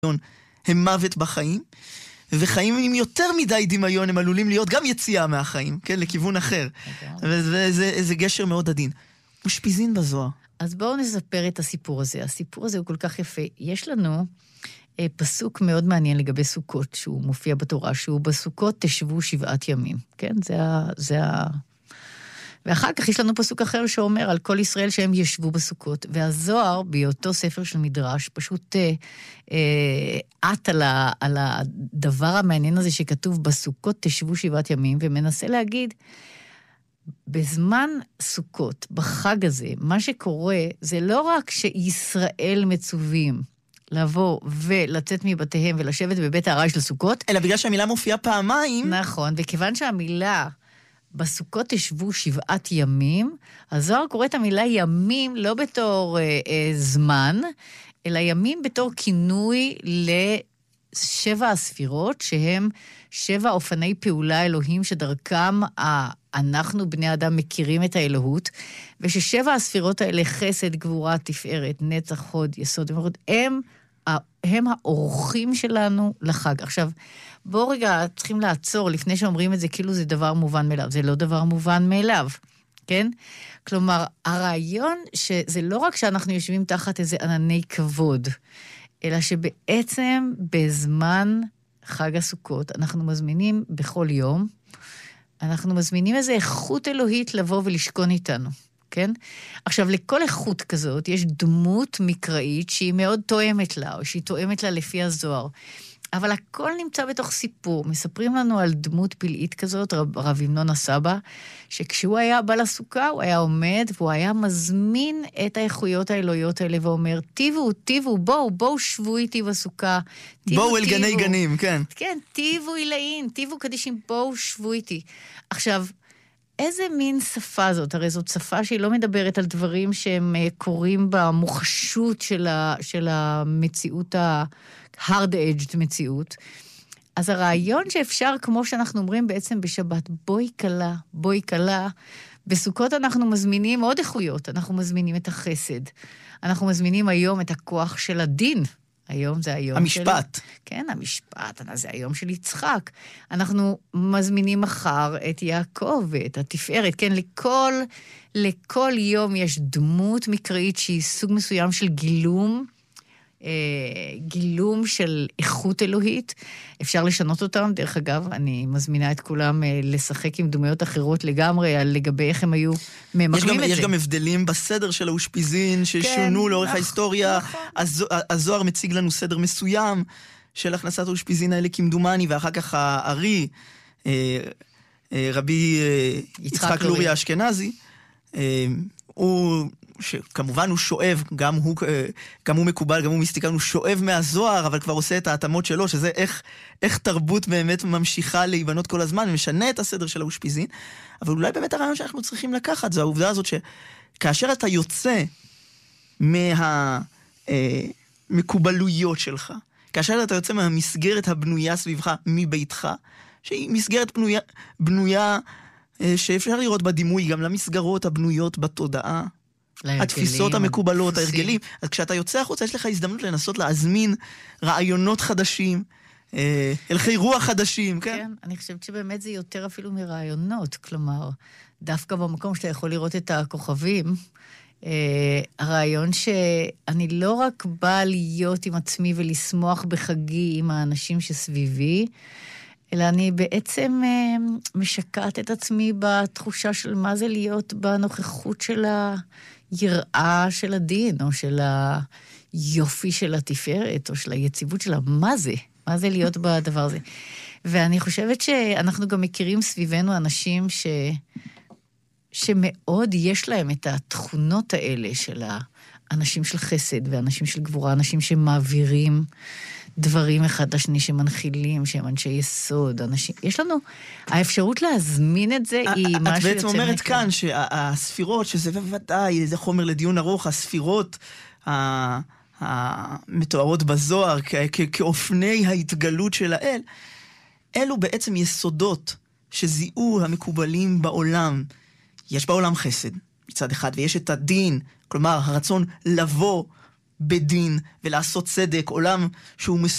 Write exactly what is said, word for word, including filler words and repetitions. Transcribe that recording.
הם מוות בחיים, וחיים עם יותר מדי דמיון הם עלולים להיות גם יציאה מהחיים, כן, לכיוון אחר. וזה גשר מאוד עדין. משפיזין בזוהר. אז בואו נספר את הסיפור הזה. הסיפור הזה הוא כל כך יפה. יש לנו אה, פסוק מאוד מעניין לגבי סוכות, שהוא מופיע בתורה, שהוא בסוכות תשבו שבעת ימים. כן, זה ה... זה ה... ואחר כך יש לנו פסוק אחר שאומר על כל ישראל שהם ישבו בסוכות. והזוהר, באותו ספר של מדרש, פשוט אה, אה, עט על, ה, על הדבר המעניין הזה שכתוב בסוכות תשבו שבעת ימים, ומנסה להגיד, בזמן סוכות, בחג הזה, מה שקורה זה לא רק שישראל מצווים לבוא ולצאת מבתיהם ולשבת בבית הערה של סוכות, אלא בגלל שהמילה מופיעה פעמיים. נכון, וכיוון שהמילה בסוכות תשבו שבעת ימים, הזוהר קורא את המילה ימים לא בתור אה, אה, זמן, אלא ימים בתור כינוי לשבע הספירות, שהם שבע אופני פעולה אלוהים שדרכם אנחנו בני אדם מכירים את האלוהות, וששבע הספירות האלה חסד, גבורה, תפארת, נצח, חוד, יסוד ומלכות, הם, הם האורחים שלנו לחג. עכשיו, בואו רגע צריכים לעצור לפני שאומרים את זה כאילו זה דבר מובן מאליו. זה לא דבר מובן מאליו, כן? כלומר, הרעיון שזה לא רק שאנחנו יושבים תחת איזה ענני כבוד, אלא שבעצם בזמן חג הסוכות אנחנו מזמינים בכל יום, אנחנו מזמינים איזו איכות אלוהית לבוא ולשכון איתנו, כן? עכשיו, לכל איכות כזאת יש דמות מקראית שהיא מאוד תואמת לה, או שהיא תואמת לה לפי הזוהר. אבל הכל נמצא בתוך סיפור. מספרים לנו על דמות פלאית כזאת, רב, רב ימנון הסבא, שכשהוא היה בא לסוכה, הוא היה עומד, והוא היה מזמין את האיכויות האלוהיות האלה, ואומר, טיבו, טיבו, בואו, בואו שבו איתי בסוכה. טיבו, בואו אל טיבו. גני גנים, כן. כן, טיבו אילאין, טיבו קדישים, בואו שבו איתי. עכשיו, איזה מין שפה זאת? הרי זאת שפה שהיא לא מדברת על דברים שהם קוראים במוחשות של, ה, של המציאות ה... hard-edged מציאות. אז הרעיון שאפשר, כמו שאנחנו אומרים בעצם בשבת, בואי קלה, בואי קלה, בסוכות אנחנו מזמינים עוד איכויות, אנחנו מזמינים את החסד, אנחנו מזמינים היום את הכוח של הדין, היום זה היום המשפט. של... כן, המשפט, זה היום של יצחק. אנחנו מזמינים מחר את יעקב ואת התפארת, כן, לכל, לכל יום יש דמות מקראית שהיא סוג מסוים של גילום, גילום של איכות אלוהית, אפשר לשנות אותם, דרך אגב, אני מזמינה את כולם לשחק עם דמויות אחרות לגמרי, על לגבי איך הם היו ממגלים את זה. יש גם הבדלים בסדר של האושפיזין, ששונו לאורך ההיסטוריה, הזוהר מציג לנו סדר מסוים של הכנסת האושפיזין האלה כמדומני, ואחר כך הארי, רבי יצחק לורי האשכנזי, הוא... שכמובן הוא שואב, גם הוא, גם הוא מקובל, גם הוא מיסטיקן, הוא שואב מהזוהר, אבל כבר עושה את ההתאמות שלו, שזה איך, איך תרבות באמת ממשיכה להיבנות כל הזמן, ומשנה את הסדר של האושפיזין, אבל אולי באמת הרעיון שאנחנו צריכים לקחת, זו העובדה הזאת שכאשר אתה יוצא מהמקובלויות שלך, כאשר אתה יוצא מהמסגרת הבנויה סביבך מביתך, שהיא מסגרת בנויה, בנויה שאפשר לראות בדימוי גם למסגרות הבנויות בתודעה, התפיסות המקובלות, ההרגלים. אז כשאתה יוצא החוצה, יש לך הזדמנות לנסות להזמין רעיונות חדשים, הלכי רוח חדשים, כן? כן, אני חושבת שבאמת זה יותר אפילו מרעיונות, כלומר, דווקא במקום שאתה יכול לראות את הכוכבים, הרעיון שאני לא רק באה להיות עם עצמי ולשמוח בחגי עם האנשים שסביבי, אלא אני בעצם משקעת את עצמי בתחושה של מה זה להיות בנוכחות של היראה של הדין, או של היופי של התפארת, או של היציבות שלה. מה זה? מה זה להיות בדבר הזה? ואני חושבת שאנחנו גם מכירים סביבנו אנשים ש... שמאוד יש להם את התכונות האלה של האנשים של חסד, ואנשים של גבורה, אנשים שמעבירים דברים אחד לשני, שמנחילים, שהם אנשי יסוד, אנשים... יש לנו... האפשרות להזמין את זה היא משהו יוצא... את בעצם אומרת כאן שהספירות, שזה בוודאי, זה חומר לדיון ארוך, הספירות המתוארות בזוהר, כאופני ההתגלות של האל, אלו בעצם יסודות שזיהו המקובלים בעולם. יש בעולם חסד, מצד אחד, ויש את הדין, כלומר, הרצון לבוא בדין ולעשות צדק, עולם שהוא